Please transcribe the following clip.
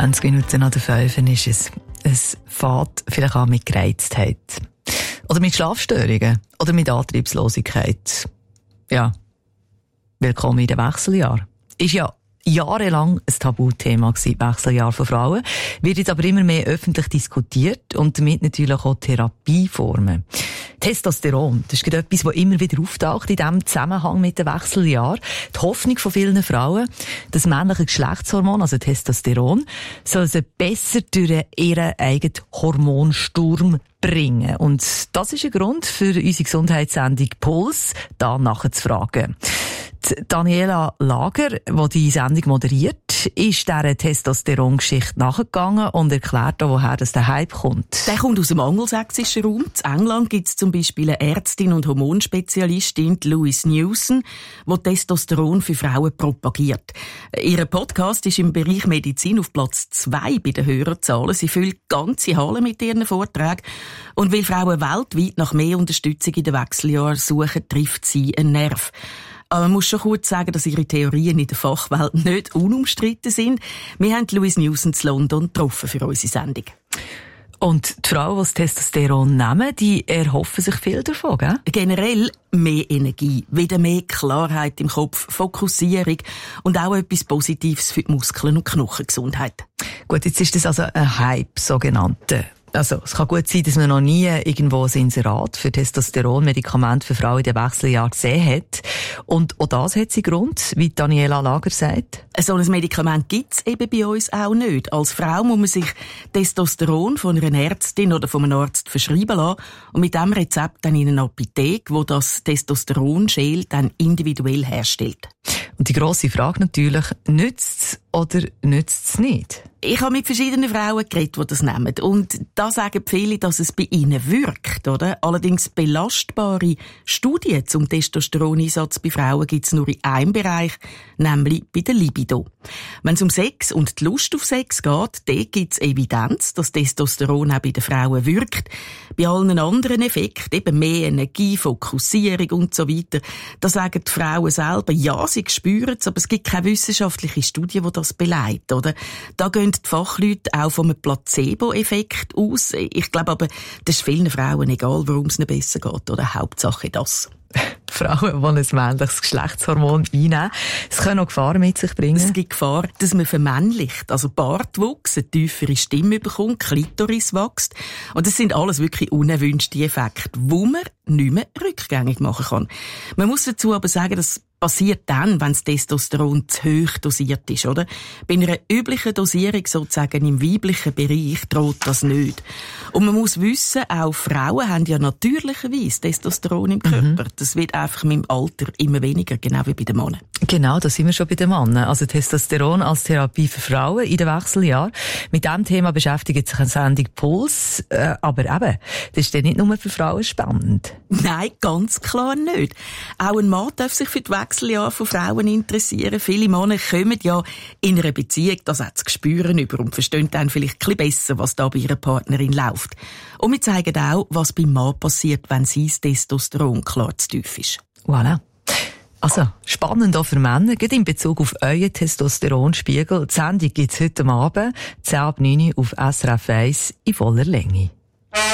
20 Minuten nach der 5 ist es. Es fängt vielleicht an mit Gereiztheit. Oder mit Schlafstörungen. Oder mit Antriebslosigkeit. Ja. Willkommen in den Wechseljahr. Ist ja jahrelang ein Tabuthema gewesen, Wechseljahr von Frauen. Wird jetzt aber immer mehr öffentlich diskutiert und damit natürlich auch Therapieformen. Testosteron, das ist etwas, das immer wieder auftaucht in diesem Zusammenhang mit dem Wechseljahr. Die Hoffnung von vielen Frauen, das männliche Geschlechtshormon, also Testosteron, soll sie besser durch ihren eigenen Hormonsturm bringen. Und das ist ein Grund für unsere Gesundheitssendung Puls, da nachzufragen. Daniela Lager, die die Sendung moderiert, ist dieser Testosteron-Geschichte nachgegangen und erklärt auch, woher der Hype kommt. Der kommt aus dem angelsächsischen Raum. In England gibt es zum Beispiel eine Ärztin und Hormonspezialistin, Louise Newson, die Testosteron für Frauen propagiert. Ihr Podcast ist im Bereich Medizin auf Platz 2 bei den Hörerzahlen. Sie füllt ganze Hallen mit ihren Vorträgen. Und weil Frauen weltweit nach mehr Unterstützung in den Wechseljahren suchen, trifft sie einen Nerv. Aber man muss schon kurz sagen, dass ihre Theorien in der Fachwelt nicht unumstritten sind. Wir haben Louise Newson in London getroffen für unsere Sendung. Und die Frauen, die das Testosteron nehmen, die erhoffen sich viel davon, gell? Generell mehr Energie, wieder mehr Klarheit im Kopf, Fokussierung und auch etwas Positives für die Muskeln- und Knochengesundheit. Gut, jetzt ist das also ein Hype, sogenannte. Also, es kann gut sein, dass man noch nie irgendwo ein Inserat für Testosteron-Medikamente für Frauen in den Wechseljahren gesehen hat. Und auch das hat seinen Grund, wie Daniela Lager sagt. So ein Medikament gibt's eben bei uns auch nicht. Als Frau muss man sich Testosteron von einer Ärztin oder von einem Arzt verschreiben lassen und mit diesem Rezept dann in eine Apotheke, wo das Testosteron-Gel dann individuell herstellt. Und die grosse Frage natürlich, nützt's oder nützt's nicht? Ich habe mit verschiedenen Frauen geredet, die das nehmen. Und da sagen viele, dass es bei ihnen wirkt, oder? Allerdings belastbare Studien zum Testosteroneinsatz bei Frauen gibt es nur in einem Bereich, nämlich bei der Libido. Wenn es um Sex und die Lust auf Sex geht, dort gibt es Evidenz, dass Testosteron auch bei den Frauen wirkt. Bei allen anderen Effekten, eben mehr Energie, Fokussierung und so weiter, da sagen die Frauen selber, ja, sie spüren es, aber es gibt keine wissenschaftliche Studie, die das beleidigt, oder? Da gehen die Fachleute auch vom Placebo-Effekt aus. Ich glaube aber, das ist vielen Frauen egal, warum es ihnen besser geht, oder? Hauptsache das. Frauen, die ein männliches Geschlechtshormon einnehmen, es können auch Gefahren mit sich bringen. Es gibt Gefahr, dass man vermännlicht, also Bartwuchs, eine tiefere Stimme bekommt, Klitoris wächst. Und das sind alles wirklich unerwünschte Effekte, die man nicht mehr rückgängig machen kann. Man muss dazu aber sagen, dass passiert dann, wenn das Testosteron zu hoch dosiert ist, oder? Bei einer üblichen Dosierung, sozusagen im weiblichen Bereich, droht das nicht. Und man muss wissen, auch Frauen haben ja natürlicherweise Testosteron im Körper. Das wird einfach mit dem Alter immer weniger, genau wie bei den Männern. Genau, da sind wir schon bei den Männern. Also Testosteron als Therapie für Frauen in den Wechseljahren. Mit diesem Thema beschäftigt sich eine Sendung Puls. Aber eben, das ist ja nicht nur für Frauen spannend. Nein, ganz klar nicht. Auch ein Mann darf sich für die Wechseljahre von Frauen interessieren. Viele Männer kommen ja in einer Beziehung, das auch zu spüren über und verstehen dann vielleicht ein bisschen besser, was da bei ihrer Partnerin läuft. Und wir zeigen auch, was beim Mann passiert, wenn sein Testosteron klar zu tief ist. Voilà. Also, spannend auch für Männer, gerade in Bezug auf euren Testosteronspiegel. Die Sendung gibt's heute Abend, 10 ab 9 auf SRF 1 in voller Länge.